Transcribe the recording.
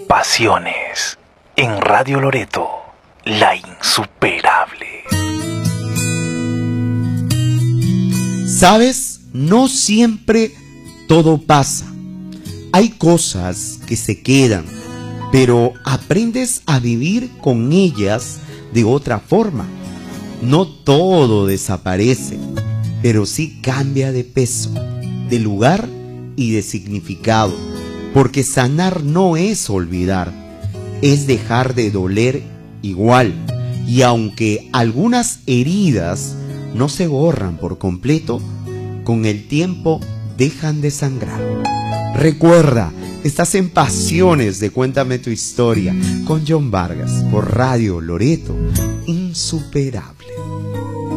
Pasiones en Radio Loreto, la insuperable. ¿Sabes? No siempre todo pasa. Hay cosas que se quedan, pero aprendes a vivir con ellas de otra forma. No todo desaparece, pero sí cambia de peso, de lugar y de significado. Porque sanar no es olvidar, es dejar de doler igual. Y aunque algunas heridas no se borran por completo, con el tiempo dejan de sangrar. Recuerda, estás en Pasiones de Cuéntame tu Historia con John Vargas por Radio Loreto, insuperable.